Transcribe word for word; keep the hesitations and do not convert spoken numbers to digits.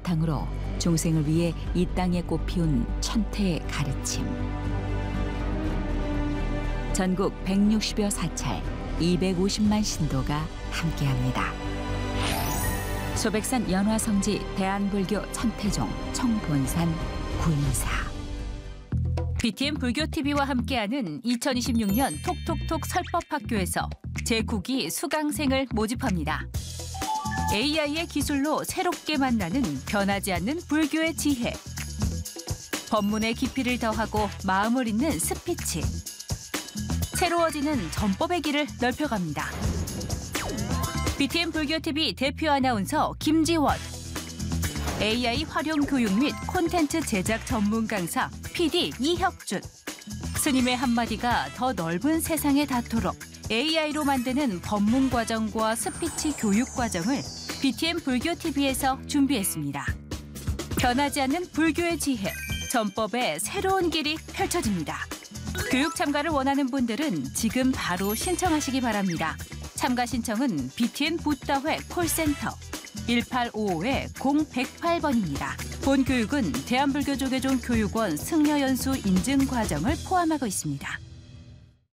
바탕으로 중생을 위해 이 땅에 꽃피운 천태의 가르침. 전국 백육십여 사찰 이백오십만 신도가 함께합니다. 소백산 연화성지 대한불교 천태종 청본산 구인사. 비티엠 불교티비와 함께하는 이천이십육 년 톡톡톡 설법학교에서 제구 기 수강생을 모집합니다. 에이아이의 기술로 새롭게 만나는 변하지 않는 불교의 지혜. 법문의 깊이를 더하고 마음을 잇는 스피치. 새로워지는 전법의 길을 넓혀갑니다. 비티엠 불교티비 대표 아나운서 김지원. 에이아이 활용 교육 및 콘텐츠 제작 전문 강사 피디 이혁준. 스님의 한마디가 더 넓은 세상에 닿도록 에이아이로 만드는 법문 과정과 스피치 교육 과정을 비티엠 불교티비에서 준비했습니다. 변하지 않는 불교의 지혜, 전법의 새로운 길이 펼쳐집니다. 교육 참가를 원하는 분들은 지금 바로 신청하시기 바랍니다. 참가 신청은 비티엠 붓다회 콜센터 일팔오오 공백팔 번입니다. 본 교육은 대한불교조계종 교육원 승려연수 인증 과정을 포함하고 있습니다.